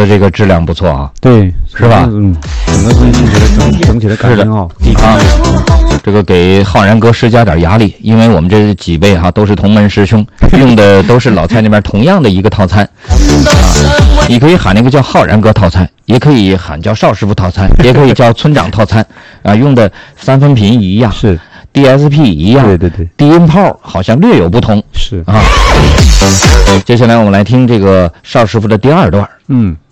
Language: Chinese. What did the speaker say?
的这个质量不错啊， 对， 是吧？ 整个东西觉得整体的感觉好。 这个给浩然哥施加点压力，因为我们这几位都是同门师兄，用的都是老蔡那边同样的一个套餐你可以喊那个叫浩然哥套餐，也可以喊叫邵师傅套餐，也可以叫村长套餐用的三分频一样， 是 DSP 一样， 对， 低音炮好像略有不同， 是接下来我们来听这个邵师傅的第二段。